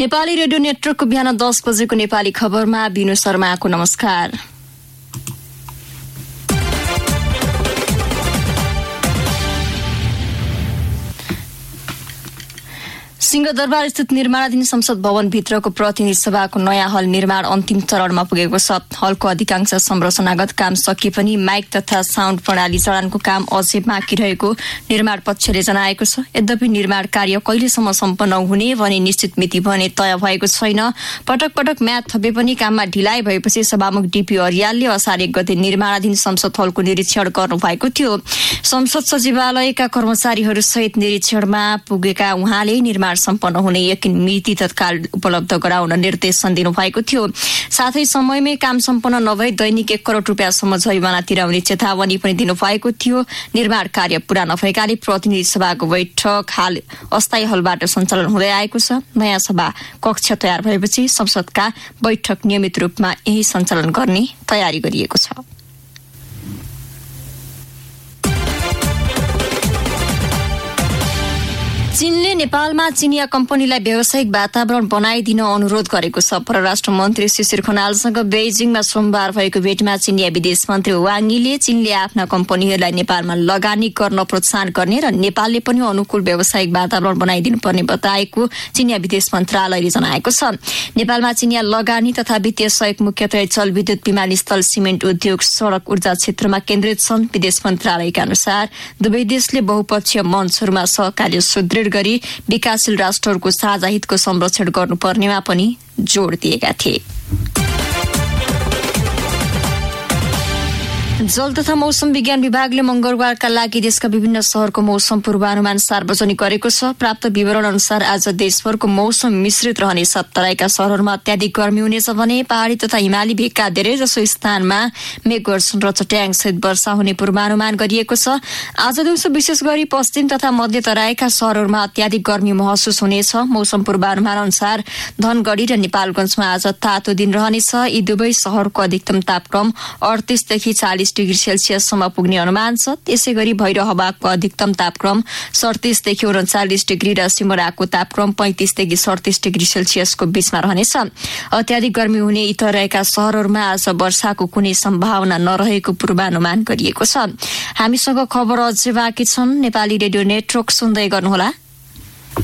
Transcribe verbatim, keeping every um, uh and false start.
Nepali radio नेटवर्कको बिहान दस बजेको नेपाली खबरमा बिनु शर्माको नमस्कार। सिंहदरबार स्थित निर्माणाधीन संसद भवन भित्रको प्रतिनिधि सभाको नयाँ हल निर्माण अन्तिम चरणमा पुगेको छ। हलको अधिकांश संरचनागत काम सकिए पनि माइक तथा साउन्ड प्रणाली जडानको काम अझै बाँकी रहेको निर्माण पक्षले जनाएको छ। यद्यपि निर्माण कार्य कहिलेसम्म सम्पन्न हुने भनी निश्चित मिति भने तय भएको छैन। पटक पटक म्याद थपे पनि काममा ढिलाइ भएपछि सभामुख डीपी अर्यालले असार एक गते निर्माणाधीन संसद हलको निरीक्षण गर्नुभएको थियो। संसद सचिवालयका कर्मचारीहरू सहित निरीक्षणमा पुगेका उहाँले निर्माण सम्पन्न हुने यकिन मिति तत्काल उपलब्ध गराउन निर्देशन दिनुभएको थियो। साथै समयमै काम सम्पन्न नभई दैनिक एक करोड़ रुपियाँसम्म जरिवाना तिराउने चेतावनी पनि दिनुभएको थियो। निर्माण कार्य पूरा नभएकाले प्रतिनिधि सभाको बैठक हाल अस्थायी हलबाट सञ्चालन हुँदै आएको छ। नयाँ सभा कक्ष तयार भएपछि संसदका बैठक नियमित रूपमा यही सञ्चालन गर्ने तयारी गरिएको छ। चीनले नेपालमा चिनिया कम्पनीलाई व्यावसायिक वातावरण बनाइदिन अनुरोध गरेको छ। परराष्ट्र मन्त्री शिशिर खनालसँग बेइजिङमा सोमबार भएको भेटमा चिनिया विदेश मन्त्री वाङ यीले चीनले आफ्ना कम्पनीहरूलाई नेपालमा लगानी गर्न प्रोत्साहन गर्ने र नेपालले पनि अनुकूल व्यावसायिक वातावरण बनाइदिनु पर्ने बताएको चिनिया विदेश मन्त्रालयले जनाएको छ। नेपालमा चिनिया लगानी तथा वित्तीय सहयोग मुख्यतः जलविद्युत, विमानस्थल, सिमेन्ट उद्योग, सड़क, ऊर्जा क्षेत्रमा केन्द्रित छन्। विदेश मन्त्रालयका अनुसार दुवै देशले बहुपक्षीय मञ्चहरूमा सहकार्य सुदृढ गरी विकासशील राष्ट्रहरूको साझा हितको संरक्षण गर्नुपर्नेमा पनि जोड़ दिएका थिए। जल तथा मौसम विज्ञान विभागले मंगलबारका लागि देशका विभिन्न शहरको मौसम पूर्वानुमान सार्वजनिक गरेको छ। प्राप्त विवरण अनुसार आज देशभरको मौसम मिश्रित रहनेछ। तराईका शहरहरूमा अत्याधिक गर्मी हुनेछ भने पहाड़ी तथा हिमाली भेगका धेरै जसो स्थानमा मेघगर्जन र चट्याङ सहित वर्षा हुने पूर्वानुमान गरिएको छ। आज दिउँसो विशेष गरी पश्चिम तथा मध्य तराईका शहरहरूमा अत्याधिक गर्मी महसुस हुनेछ। मौसम पूर्वानुमान अनुसार धनगढ़ी र नेपालगंजमा आज तातो दिन रहनेछ। यी दुवै शहरको अधिकतम तापक्रम अडतीसदेखि चालिस डिग्री सेल्सियससम्म पुग्ने अनुमान छ। त्यसै गरी भैरव हावाको अधिकतम तापक्रम सडतिसदेखि उन्चालिस डिग्री र सिमराको तापक्रम पैंतिसदेखि सडतिस डिग्री सेल्सियसको बीचमा रहनेछ। अत्याधिक गर्मी हुने यी तराईका शहरहरूमा आज वर्षाको कुनै सम्भावना नरहेको पूर्वानुमान गरिएको छ। हामीसँग खबर अझै बाँकी छन्। नेपाली रेडियो नेटवर्क सुन्दै गर्नुहोला।